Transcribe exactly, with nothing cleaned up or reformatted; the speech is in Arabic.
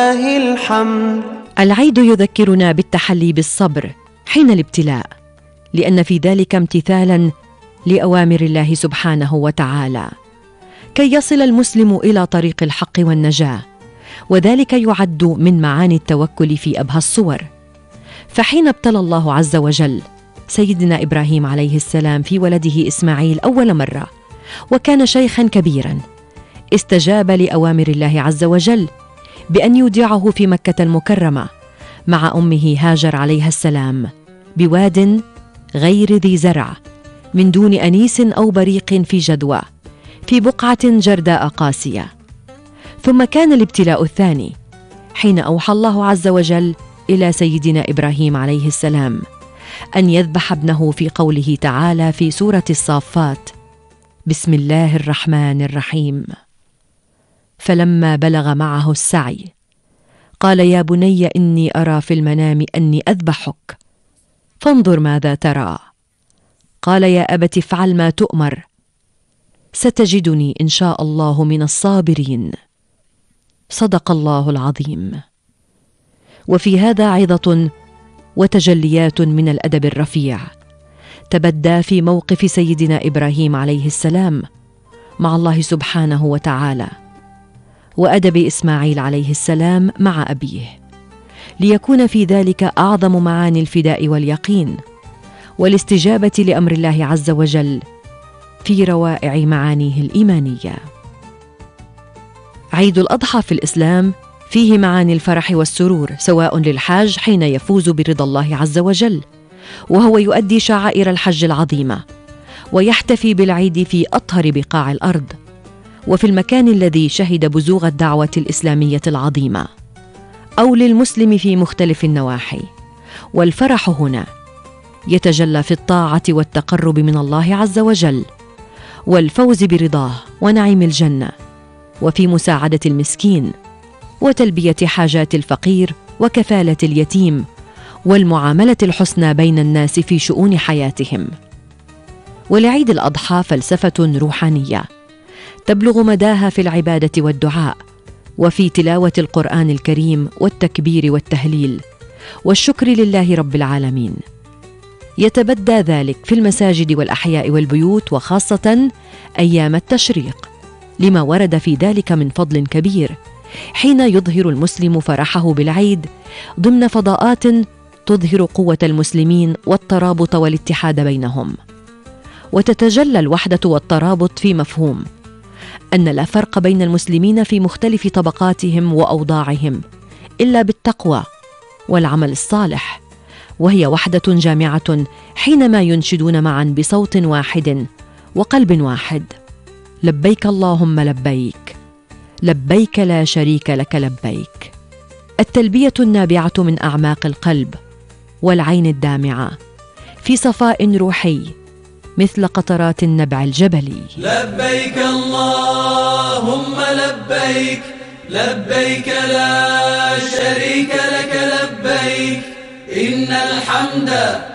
الحمد. العيد يذكرنا بالتحلي بالصبر حين الابتلاء، لأن في ذلك امتثالا لأوامر الله سبحانه وتعالى كي يصل المسلم إلى طريق الحق والنجاة، وذلك يعد من معاني التوكل في أبهى الصور. فحين ابتلى الله عز وجل سيدنا إبراهيم عليه السلام في ولده إسماعيل أول مرة وكان شيخا كبيرا، استجاب لأوامر الله عز وجل بأن يودعه في مكة المكرمة مع أمه هاجر عليها السلام بواد غير ذي زرع من دون أنيس أو بريق في جدوى في بقعة جرداء قاسية. ثم كان الابتلاء الثاني حين أوحى الله عز وجل إلى سيدنا إبراهيم عليه السلام أن يذبح ابنه في قوله تعالى في سورة الصافات: بسم الله الرحمن الرحيم. فلما بلغ معه السعي قال يا بني إني أرى في المنام أني أذبحك فانظر ماذا ترى. قال يا أبت افعل ما تؤمر ستجدني إن شاء الله من الصابرين. صدق الله العظيم. وفي هذا عظة وتجليات من الأدب الرفيع تبدى في موقف سيدنا إبراهيم عليه السلام مع الله سبحانه وتعالى، وأدب إسماعيل عليه السلام مع أبيه، ليكون في ذلك أعظم معاني الفداء واليقين والاستجابة لأمر الله عز وجل في روائع معانيه الإيمانية. عيد الأضحى في الإسلام فيه معاني الفرح والسرور، سواء للحاج حين يفوز برضا الله عز وجل وهو يؤدي شعائر الحج العظيمة ويحتفي بالعيد في أطهر بقاع الأرض وفي المكان الذي شهد بزوغ الدعوة الإسلامية العظيمة، أو للمسلم في مختلف النواحي. والفرح هنا يتجلى في الطاعة والتقرب من الله عز وجل والفوز برضاه ونعيم الجنة، وفي مساعدة المسكين وتلبية حاجات الفقير وكفالة اليتيم والمعاملة الحسنى بين الناس في شؤون حياتهم. ولعيد الأضحى فلسفة روحانية تبلغ مداها في العبادة والدعاء وفي تلاوة القرآن الكريم والتكبير والتهليل والشكر لله رب العالمين. يتبدى ذلك في المساجد والأحياء والبيوت، وخاصة أيام التشريق لما ورد في ذلك من فضل كبير، حين يظهر المسلم فرحه بالعيد ضمن فضاءات تظهر قوة المسلمين والترابط والاتحاد بينهم. وتتجلى الوحدة والترابط في مفهوم أن لا فرق بين المسلمين في مختلف طبقاتهم وأوضاعهم إلا بالتقوى والعمل الصالح، وهي وحدة جامعة حينما ينشدون معا بصوت واحد وقلب واحد: لبيك اللهم لبيك، لبيك لا شريك لك لبيك. التلبية النابعة من أعماق القلب والعين الدامعة في صفاء روحي مثل قطرات النبع الجبلي. لبيك اللهم لبيك، لبيك لا شريك لك لبيك، إن الحمد